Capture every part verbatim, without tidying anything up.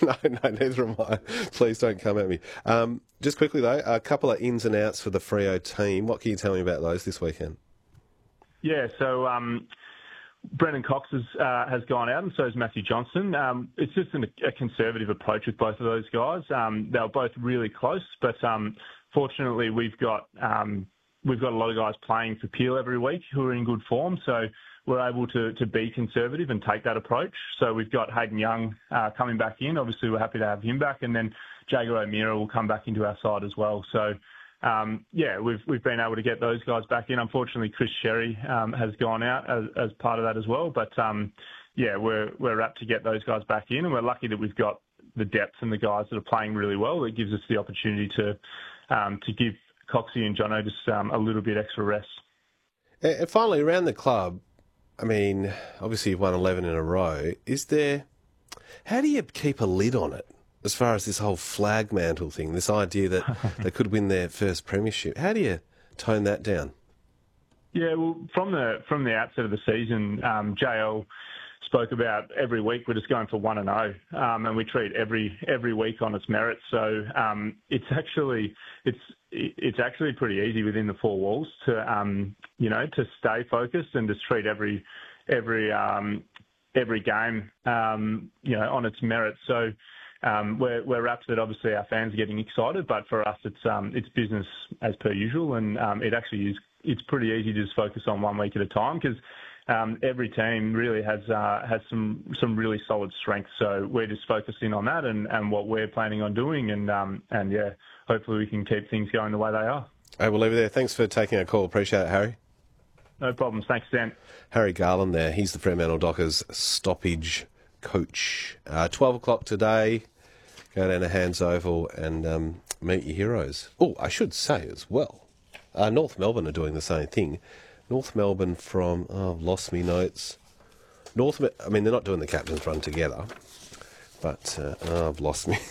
no, no, neither am I. Please don't come at me. Um, just quickly, though, a couple of ins and outs for the Freo team. What can you tell me about those this weekend? Yeah, so um, Brendan Cox has, uh, has gone out, and so has Matthew Johnston. Um, it's just an, a conservative approach with both of those guys. Um, they were both really close, but um, fortunately, we've got um, we've got a lot of guys playing for Peel every week who are in good form. So we're able to, to be conservative and take that approach. So we've got Hayden Young uh, coming back in. Obviously, we're happy to have him back, and then Jager O'Meara will come back into our side as well. So. Um, yeah, we've we've been able to get those guys back in. Unfortunately, Chris Sherry um, has gone out as, as part of that as well. But um, yeah, we're we're apt to get those guys back in, and we're lucky that we've got the depth and the guys that are playing really well. It gives us the opportunity to um, to give Coxie and Jono just um, a little bit extra rest. And finally, around the club, I mean, obviously you've won eleven in a row. Is there? How do you keep a lid on it? As far as this whole flag mantle thing, this idea that they could win their first premiership, how do you tone that down? Yeah, well, from the from the outset of the season, um, J L spoke about every week we're just going for one and zero, um, and we treat every every week on its merits. So um, it's actually it's it's actually pretty easy within the four walls to um, you know to stay focused and just treat every every um, every game um, you know on its merits. So. Um, we're, we're rapt that obviously our fans are getting excited, but for us it's um, it's business as per usual, and um, it actually is it's pretty easy to just focus on one week at a time because um, every team really has uh, has some some really solid strengths. So we're just focusing on that and, and what we're planning on doing, and um, and yeah, hopefully we can keep things going the way they are. Hey, we'll leave it there. Thanks for taking our call. Appreciate it, Harry. No problems. Thanks, Dan. Harry Garland there. He's the Fremantle Dockers stoppage coach. Uh, twelve o'clock today. Go down to Hands Oval and um, meet your heroes. Oh, I should say as well, uh, North Melbourne are doing the same thing. North Melbourne from, oh, I've lost me notes. North, I mean, they're not doing the captain's run together, but uh, oh, I've lost me.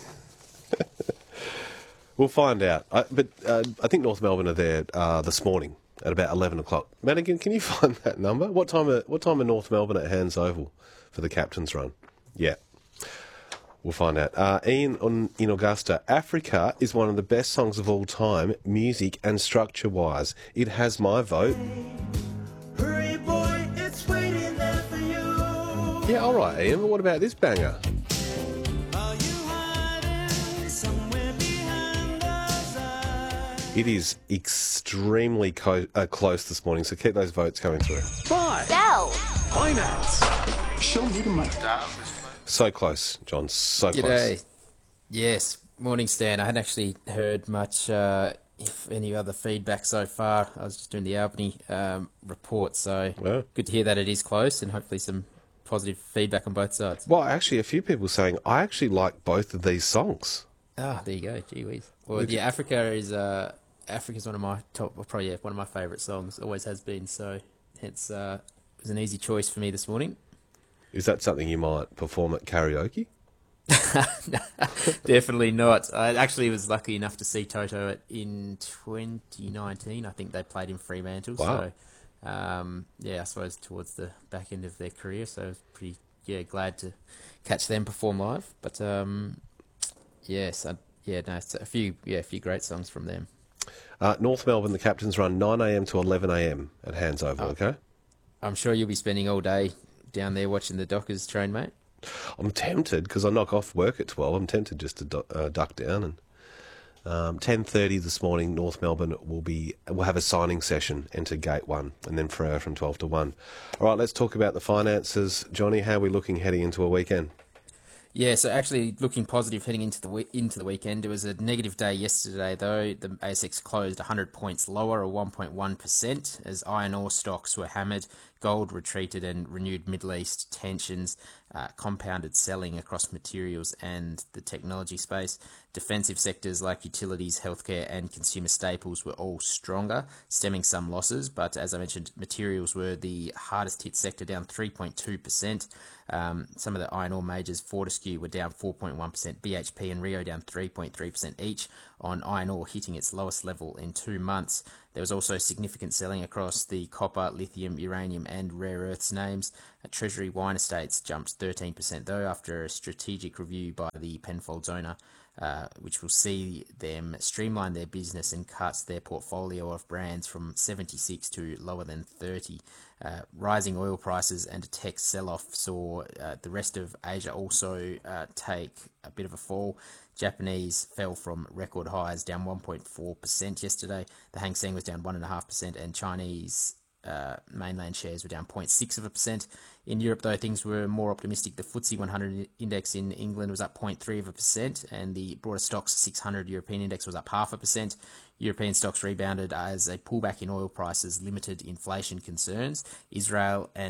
We'll find out. I, but uh, I think North Melbourne are there uh, this morning at about eleven o'clock. Madigan, can you find that number? What time are, what time are North Melbourne at Hands Oval for the captain's run? Yeah. We'll find out. Uh, Ian on, in Augusta. Africa is one of the best songs of all time, music and structure-wise. It has my vote. Hurry, boy, it's waiting there for you. Yeah, all right, Ian, but what about this banger? Are you hiding somewhere behind those eyes? It is extremely co- uh, close this morning, so keep those votes coming through. Five. Sell. Finance. Show me the money. So close, John, so close. G'day. Yes, morning, Stan. I hadn't actually heard much, uh, if any other feedback so far. I was just doing the Albany um, report, so Well. good to hear that it is close and hopefully some positive feedback on both sides. Well, actually, a few people saying, I actually like both of these songs. Ah, there you go. Gee whiz. Well, yeah, Africa is uh, Africa's one of my top, well, probably yeah, one of my favourite songs. Always has been. So hence, uh, it was an easy choice for me this morning. Is that something you might perform at karaoke? Definitely not. I actually was lucky enough to see Toto at, in twenty nineteen. I think they played in Fremantle. Wow. So, um, yeah, I suppose towards the back end of their career. So I was pretty yeah glad to catch them perform live. But um, yes, I, yeah, no, it's a few yeah a few great songs from them. Uh, North Melbourne, the captain's run, nine a.m. to eleven a.m. at Hands Oval, Oh. okay? I'm sure you'll be spending all day down there watching the Dockers train, mate. I'm tempted, because I knock off work at twelve, I'm tempted just to du- uh, duck down. And um, ten thirty this morning, North Melbourne will be will have a signing session, enter gate one, and then Freo from twelve to one. All right, let's talk about the finances. Johnny, how are we looking heading into a weekend? Yeah, so actually looking positive heading into the we- into the weekend. It was a negative day yesterday, though. The A S X closed one hundred points lower, or one point one percent, as iron ore stocks were hammered, gold retreated, and renewed Middle East tensions uh, compounded selling across materials and the technology space. Defensive sectors like utilities, healthcare, and consumer staples were all stronger, stemming some losses. But as I mentioned, materials were the hardest hit sector, down three point two percent. Um, some of the iron ore majors, Fortescue, were down four point one percent, B H P and Rio down three point three percent each, on iron ore hitting its lowest level in two months. There was also significant selling across the copper, lithium, uranium and rare earths names. Uh, Treasury Wine Estates jumped thirteen percent though after a strategic review by the Penfolds owner, uh, which will see them streamline their business and cut their portfolio of brands from seventy-six to lower than thirty. Uh, rising oil prices and a tech sell-off saw uh, the rest of Asia also uh, take a bit of a fall. Japanese fell from record highs, down one point four percent yesterday. The Hang Seng was down one point five percent, and Chinese uh, mainland shares were down zero point six of a percent. In Europe, though, things were more optimistic. The F T S E one hundred index in England was up zero point three of a percent, and the broader Stocks six hundred European index was up half a percent. European stocks rebounded as a pullback in oil prices limited inflation concerns. Israel and